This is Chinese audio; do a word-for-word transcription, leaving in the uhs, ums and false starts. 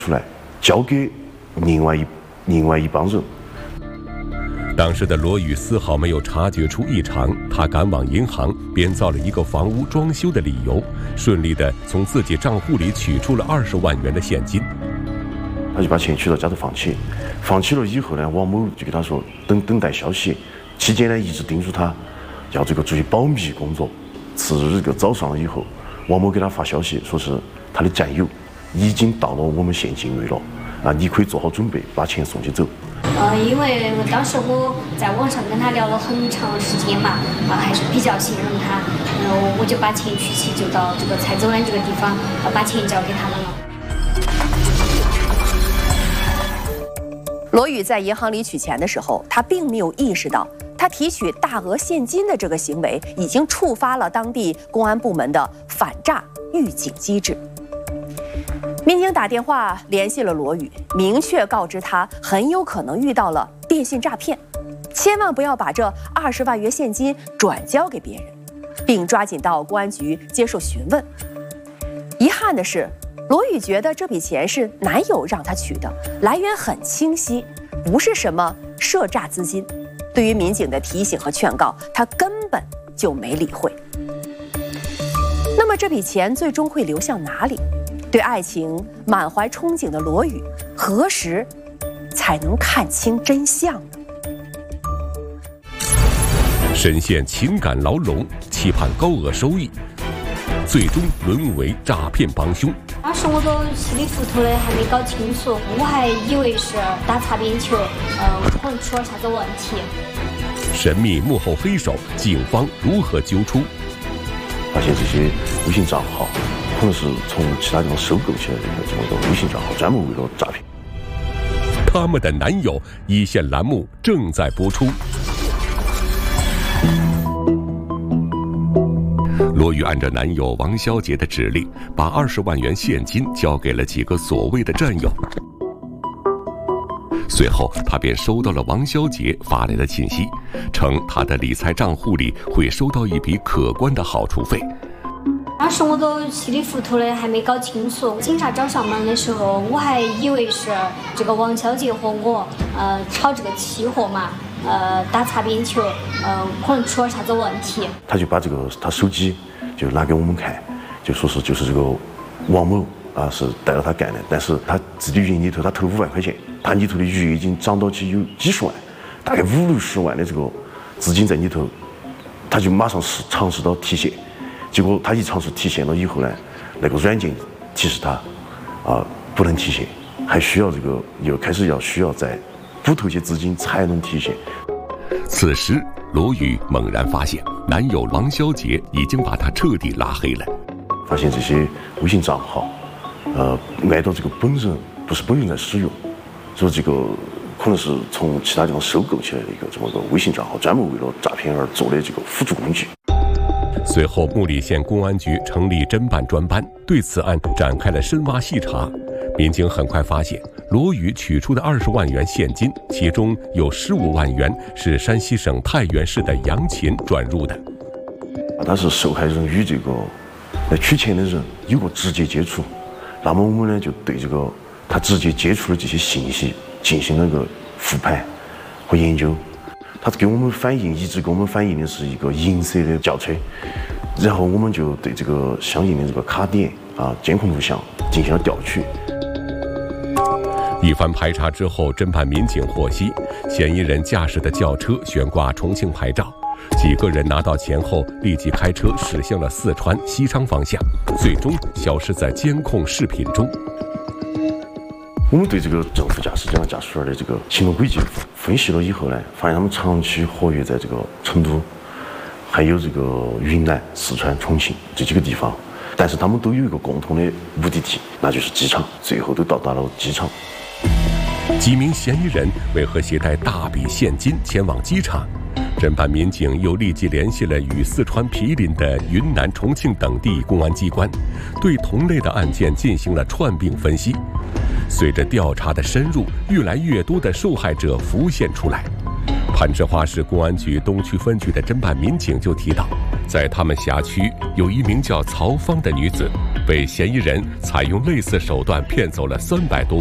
出来交给另外一另外一帮人。 当时的罗宇丝毫没有察觉出异常，他赶往银行编造了一个房屋装修的理由，顺利地从自己账户里取出了二十万元的现金。 他就把钱取到家头放起，放起了以后呢，王某就给他说等等待消息，期间呢一直叮嘱他要这个注意保密工作。次日这个早上了以后，王某给他发消息说是他的战友已经到了我们县境内了，啊，你可以做好准备把钱送起走。 呃，因为当时我在网上跟他聊了很长时间嘛，啊，还是比较信任他，然后我就把钱取起，就到这个蔡州湾这个地方，把钱交给他们了。 罗宇在银行里取钱的时候，他并没有意识到，他提取大额现金的这个行为已经触发了当地公安部门的反诈预警机制。民警打电话联系了罗宇，明确告知他很有可能遇到了电信诈骗，千万不要把这二十万元现金转交给别人，并抓紧到公安局接受询问。遗憾的是，罗宇觉得这笔钱是男友让他取的，来源很清晰，不是什么涉诈资金。对于民警的提醒和劝告，他根本就没理会。那么这笔钱最终会流向哪里？对爱情满怀憧憬的罗宇，何时才能看清真相呢？ 深陷情感牢笼，期盼高额收益，最终沦为诈骗帮凶。 当时我都稀里糊涂的，还没搞清楚，我还以为是打擦边球，呃，可能出了啥子问题。 神秘幕后黑手，警方如何揪出？ 发现这些微信账号可能是从其他地方收购起来的一个这么一个微信账号，专门为了诈骗。 他们的男友一线栏目正在播出。罗宇按照男友王小姐的指令，把二十万元现金交给了几个所谓的战友。随后，他便收到了王小姐发来的信息，称他的理财账户里会收到一笔可观的好处费。 当时我都稀里糊涂的，还没搞清楚。警察找上门的时候，我还以为是这个王小姐和我呃炒这个期货嘛，呃打擦边球，呃可能出了啥子问题。 他就把这个他手机就拿给我们看，就说是就是这个王某啊是带着他干的，但是他自己云里头他投了五万块钱，他里头的余额已经涨到起有几十万，大概五六十万的这个资金在里头，他就马上是尝试到提现。结果他一尝试提现了以后呢，那个软件提示他，啊不能提现，还需要这个又开始要需要再补投些资金才能提现。 此时，罗宇猛然发现，男友王小姐已经把他彻底拉黑了。 发现这些微信账号，呃，按照这个本人不是本人在使用，所以这个可能是从其他地方收购起来的一个这么个微信账号，专门为了诈骗而做的这个辅助工具。 随后，木里县公安局成立侦办专班，对此案展开了深挖细查。民警很快发现，罗宇取出的二十万元现金，其中有十五万元是山西省太原市的杨琴转入的。 他是受害人与这个来取钱的人有过直接接触，那么我们呢就对这个他直接接触的这些信息进行了个复盘和研究。他给我们反映，一直给我们反映的是一个银色的轿车，然后我们就对这个相应的这个卡点啊、监控录像进行了调取。 一番排查之后，侦办民警获悉，嫌疑人驾驶的轿车悬挂重庆牌照，几个人拿到钱后立即开车驶向了四川西昌方向，最终消失在监控视频中。 我们对这个正副驾驶这样驾驶员的这个行动轨迹分析了以后呢，发现他们长期活跃在这个成都，还有这个云南、四川、重庆这几个地方，但是他们都有一个共同的目的地，那就是机场，最后都到达了机场。 几名嫌疑人为何携带大笔现金前往机场？侦办民警又立即联系了与四川毗邻的云南、重庆等地公安机关，对同类的案件进行了串并分析。随着调查的深入，越来越多的受害者浮现出来。攀枝花市公安局东区分局的侦办民警就提到， 在他们辖区有一名叫曹芳的女子，被嫌疑人采用类似手段骗走了三百多